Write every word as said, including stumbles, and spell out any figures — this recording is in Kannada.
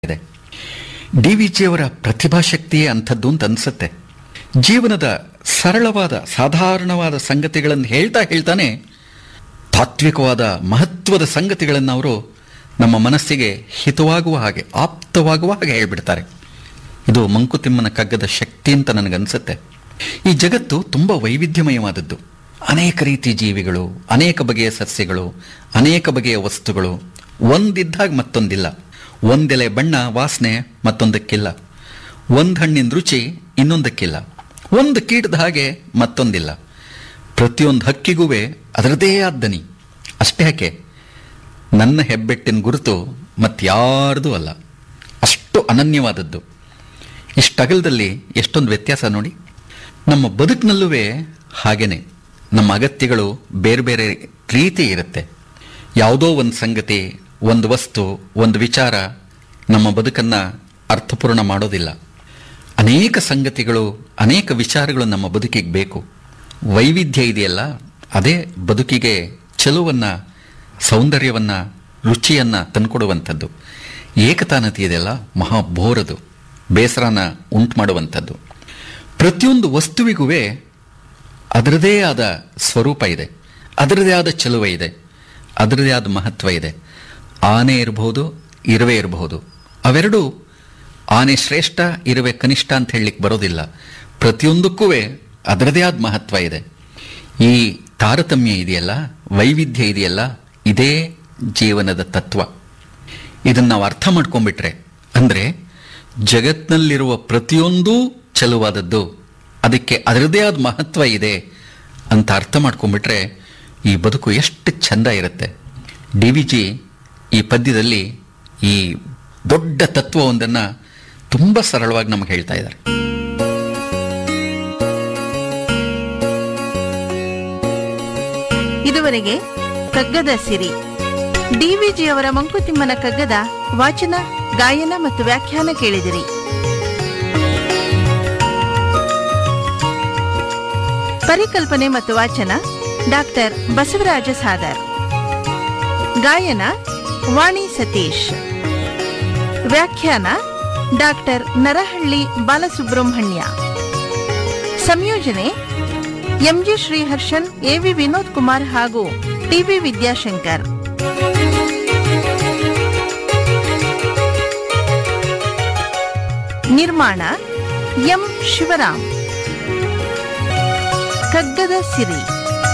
ಇದೆ. ಡಿ ವಿ ಜಿಯವರ ಪ್ರತಿಭಾಶಕ್ತಿಯೇ ಅಂಥದ್ದು ಅಂತ ಅನ್ಸುತ್ತೆ. ಜೀವನದ ಸರಳವಾದ ಸಾಧಾರಣವಾದ ಸಂಗತಿಗಳನ್ನು ಹೇಳ್ತಾ ಹೇಳ್ತಾನೆ ತಾತ್ವಿಕವಾದ ಮಹತ್ವದ ಸಂಗತಿಗಳನ್ನು ಅವರು ನಮ್ಮ ಮನಸ್ಸಿಗೆ ಹಿತವಾಗುವ ಹಾಗೆ ಆಪ್ತವಾಗುವ ಹಾಗೆ ಹೇಳ್ಬಿಡ್ತಾರೆ. ಇದು ಮಂಕುತಿಮ್ಮನ ಕಗ್ಗದ ಶಕ್ತಿ ಅಂತ ನನಗನ್ಸುತ್ತೆ. ಈ ಜಗತ್ತು ತುಂಬ ವೈವಿಧ್ಯಮಯವಾದದ್ದು. ಅನೇಕ ರೀತಿ ಜೀವಿಗಳು, ಅನೇಕ ಬಗೆಯ ಸಸ್ಯಗಳು, ಅನೇಕ ಬಗೆಯ ವಸ್ತುಗಳು. ಒಂದಿದ್ದಾಗ ಮತ್ತೊಂದಿಲ್ಲ. ಒಂದೆಲೆ ಬಣ್ಣ ವಾಸನೆ ಮತ್ತೊಂದಕ್ಕಿಲ್ಲ. ಒಂದು ಹಣ್ಣಿನ ರುಚಿ ಇನ್ನೊಂದಕ್ಕಿಲ್ಲ. ಒಂದು ಕೀಟದ ಹಾಗೆ ಮತ್ತೊಂದಿಲ್ಲ. ಪ್ರತಿಯೊಂದು ಹಕ್ಕಿಗೂ ಅದರದೇ ಆದ ದನಿ. ಅಷ್ಟೇ ಯಾಕೆ, ನನ್ನ ಹೆಬ್ಬೆಟ್ಟಿನ ಗುರುತು ಮತ್ತಾರ್ದೂ ಅಲ್ಲ. ಅಷ್ಟು ಅನನ್ಯವಾದದ್ದು. ಇಷ್ಟಗಲದಲ್ಲಿ ಎಷ್ಟೊಂದು ವ್ಯತ್ಯಾಸ ನೋಡಿ. ನಮ್ಮ ಬದುಕಿನಲ್ಲೂ ಹಾಗೇನೆ ನಮ್ಮ ಅಗತ್ಯಗಳು ಬೇರೆ ಬೇರೆ ರೀತಿ ಇರುತ್ತೆ. ಯಾವುದೋ ಒಂದು ಸಂಗತಿ, ಒಂದು ವಸ್ತು, ಒಂದು ವಿಚಾರ ನಮ್ಮ ಬದುಕನ್ನು ಅರ್ಥಪೂರ್ಣ ಮಾಡೋದಿಲ್ಲ. ಅನೇಕ ಸಂಗತಿಗಳು, ಅನೇಕ ವಿಚಾರಗಳು ನಮ್ಮ ಬದುಕಿಗೆ ಬೇಕು. ವೈವಿಧ್ಯ ಇದೆಯಲ್ಲ, ಅದೇ ಬದುಕಿಗೆ ಚೆಲುವನ್ನು, ಸೌಂದರ್ಯವನ್ನು, ರುಚಿಯನ್ನು ತಂದುಕೊಡುವಂಥದ್ದು. ಏಕತಾನತೆ ಇದೆಯಲ್ಲ, ಮಹಾ ಬೋರದು, ಬೇಸರನ ಉಂಟು ಮಾಡುವಂಥದ್ದು. ಪ್ರತಿಯೊಂದು ವಸ್ತುವಿಗೂ ಅದರದೇ ಆದ ಸ್ವರೂಪ ಇದೆ, ಅದರದೇ ಆದ ಚೆಲುವೆ ಇದೆ, ಅದರದೇ ಆದ ಮಹತ್ವ ಇದೆ. ಆನೆ ಇರಬಹುದು, ಇರುವೆ ಇರಬಹುದು. ಅವೆರಡೂ ಆನೆ ಶ್ರೇಷ್ಠ, ಇರುವೆ ಕನಿಷ್ಠ ಅಂತ ಹೇಳಲಿಕ್ಕೆ ಬರೋದಿಲ್ಲ. ಪ್ರತಿಯೊಂದಕ್ಕೂ ಅದರದೇ ಆದ ಮಹತ್ವ ಇದೆ. ಈ ತಾರತಮ್ಯ ಇದೆಯಲ್ಲ, ವೈವಿಧ್ಯ ಇದೆಯಲ್ಲ, ಇದೇ ಜೀವನದ ತತ್ವ. ಇದನ್ನು ನಾವು ಅರ್ಥ ಮಾಡ್ಕೊಂಡ್ಬಿಟ್ರೆ, ಅಂದರೆ ಜಗತ್ತಿನಲ್ಲಿರುವ ಪ್ರತಿಯೊಂದೂ ಚೆಲುವಾದದ್ದು, ಅದಕ್ಕೆ ಅದರದೇ ಆದ ಮಹತ್ವ ಇದೆ ಅಂತ ಅರ್ಥ ಮಾಡ್ಕೊಂಡ್ಬಿಟ್ರೆ ಈ ಬದುಕು ಎಷ್ಟು ಚೆಂದ ಇರುತ್ತೆ. ಡಿ ವಿ ಜಿ ಈ ಪದ್ಯದಲ್ಲಿ ಈ ದೊಡ್ಡ ತತ್ವವೊಂದನ್ನು ತುಂಬ ಸರಳವಾಗಿ ನಮಗೆ ಹೇಳ್ತಾ ಇದ್ದಾರೆ. ಇದುವರೆಗೆ ಕಗ್ಗದ ಸಿರಿ, ಡಿ ವಿ ಜಿಯವರ ಮಂಕುತಿಮ್ಮನ ಕಗ್ಗದ ವಾಚನ, ಗಾಯನ ಮತ್ತು ವ್ಯಾಖ್ಯಾನ ಕೇಳಿದಿರಿ. ಪರಿಕಲ್ಪನೆ ಮತ್ತು ವಾಚನ ಡಾಕ್ಟರ್ ಬಸವರಾಜ ಸಾದರ್. ಗಾಯನ ವಾಣಿ ಸತೀಶ್. ವ್ಯಾಖ್ಯಾನ ಡಾಕ್ಟರ್ ನರಹಳ್ಳಿ ಬಾಲಸುಬ್ರಹ್ಮಣ್ಯ. ಸಂಯೋಜನೆ ಎಂಜಿ ಶ್ರೀಹರ್ಷನ್, ಎವಿ ವಿನೋದ್ ಕುಮಾರ್ ಹಾಗೂ ಟಿವಿ ವಿದ್ಯಾಶಂಕರ್. ನಿರ್ಮಾಣ ಎಂ ಶಿವರಾಮ್. ಕಗ್ಗದ ಸಿರಿ.